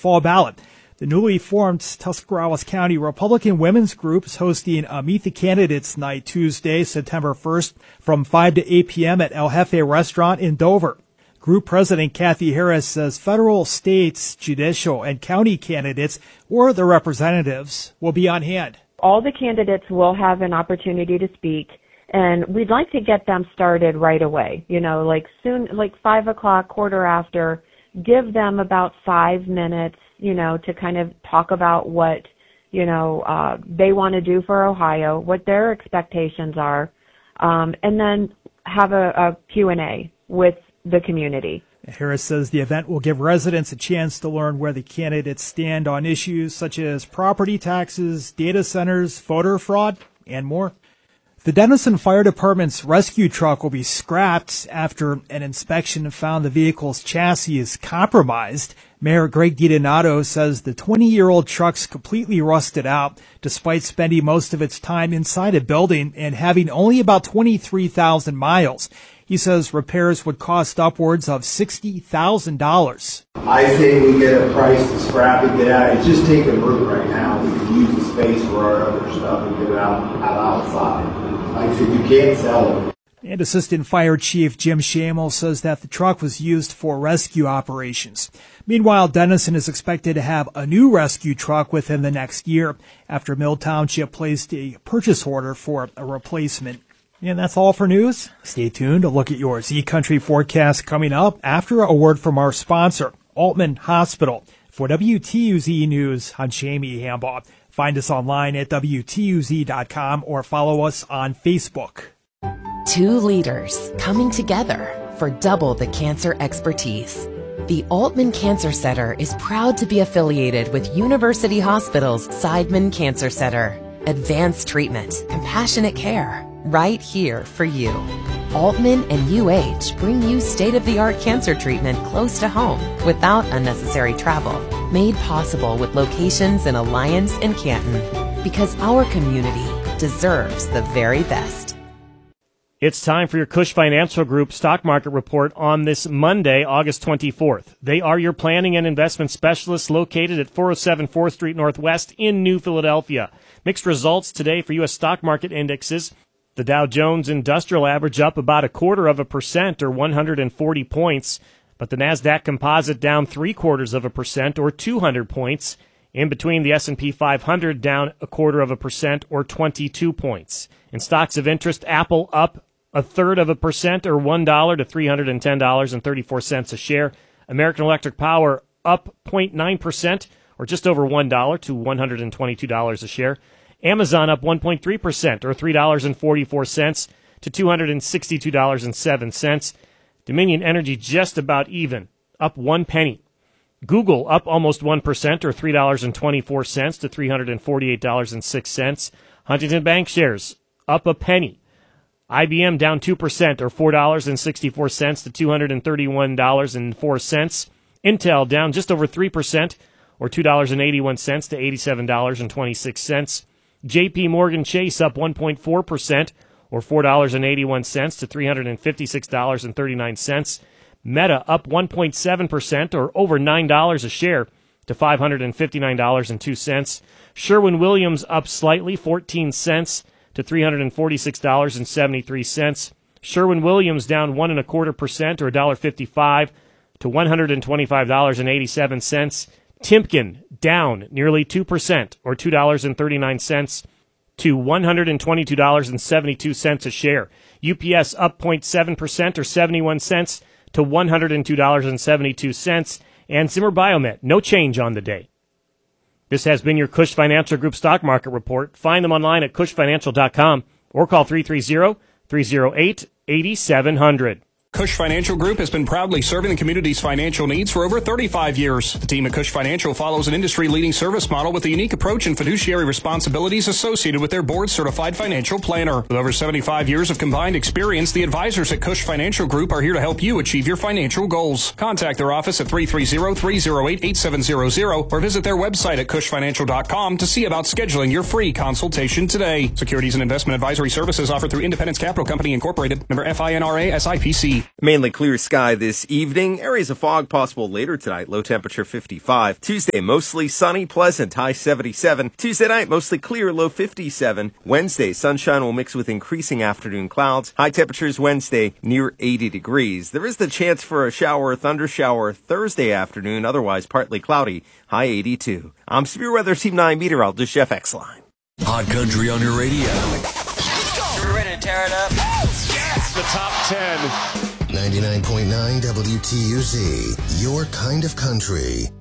fall ballot. The newly formed Tuscarawas County Republican Women's Group is hosting a Meet the Candidates night Tuesday, September 1st from 5 to 8 p.m. at El Jefe Restaurant in Dover. Group President Kathy Harris says federal, states, judicial, and county candidates or their representatives will be on hand. All the candidates will have an opportunity to speak, and we'd like to get them started right away. Like soon, like 5 o'clock, quarter after, give them about 5 minutes, to kind of talk about what, they want to do for Ohio, what their expectations are, and then have a Q&A with the community. Harris says the event will give residents a chance to learn where the candidates stand on issues such as property taxes, data centers, voter fraud, and more. The Denison Fire Department's rescue truck will be scrapped after an inspection found the vehicle's chassis is compromised. Mayor Greg DiDonato says the 20-year-old truck's completely rusted out, despite spending most of its time inside a building and having only about 23,000 miles. He says repairs would cost upwards of $60,000. I say we get a price to scrap it, get out. It's just taking root right now. We can use the space for our other stuff and get it out outside. Like I said, you can't sell it. And Assistant Fire Chief Jim Shamel says that the truck was used for rescue operations. Meanwhile, Denison is expected to have a new rescue truck within the next year after Mill Township placed a purchase order for a replacement. And that's all for news. Stay tuned to look at your Z-Country forecast coming up after a word from our sponsor, Altman Hospital. For WTUZ News, I'm Jamie Hambaugh. Find us online at WTUZ.com or follow us on Facebook. Two leaders coming together for double the cancer expertise. The Altman Cancer Center is proud to be affiliated with University Hospital's Seidman Cancer Center. Advanced treatment, compassionate care, right here for you. Altman and UH bring you state-of-the-art cancer treatment close to home without unnecessary travel. Made possible with locations in Alliance and Canton. Because our community deserves the very best. It's time for your Cush Financial Group stock market report on this Monday, August 24th. They are your planning and investment specialists located at 407 4th Street Northwest in New Philadelphia. Mixed results today for U.S. stock market indexes. The Dow Jones Industrial Average up about 0.25% or 140 points, but the NASDAQ Composite down 0.75% or 200 points. In between, the S&P 500 down 0.25% or 22 points. In stocks of interest, Apple up 0.33% or $1 to $310.34 a share. American Electric Power up 0.9% or just over $1 to $122 a share. Amazon up 1.3% or $3.44 to $262.07. Dominion Energy just about even, up 1 penny. Google up almost 1% or $3.24 to $348.06. Huntington Bank shares up a penny. IBM down 2% or $4.64 to $231.04. Intel down just over 3% or $2.81 to $87.26. JP Morgan Chase up 1.4% or $4.81 to $356.39. Meta up 1.7% or over $9 a share to $559.02. Sherwin-Williams up slightly, 14 cents to $346.73. Sherwin-Williams down 1.25% or $1.55 to $125.87. Timken down nearly 2% or $2.39 to $122.72 a share. UPS up 0.7% or 71 cents to $102.72. And Zimmer Biomet, no change on the day. This has been your Cush Financial Group stock market report. Find them online at cushfinancial.com or call 330-308-8700. Cush Financial Group has been proudly serving the community's financial needs for over 35 years. The team at Cush Financial follows an industry-leading service model with a unique approach and fiduciary responsibilities associated with their board-certified financial planner. With over 75 years of combined experience, the advisors at Cush Financial Group are here to help you achieve your financial goals. Contact their office at 330-308-8700 or visit their website at cushfinancial.com to see about scheduling your free consultation today. Securities and investment advisory services offered through Independence Capital Company Incorporated, member FINRA SIPC. WTUC. Mainly clear sky this evening. Areas of fog possible later tonight. Low temperature 55. Tuesday, mostly sunny, pleasant, high 77. Tuesday night, mostly clear, low 57. Wednesday, sunshine will mix with increasing afternoon clouds. High temperatures Wednesday near 80 degrees. There is the chance for a shower or thunder shower Thursday afternoon, otherwise partly cloudy, high 82. I'm Severe Weather Team 9 meteorologist Jeff Exline. Hot country on your radio. We're ready to tear it up. Yes! The top 10. 99.9 WTUZ, your kind of country.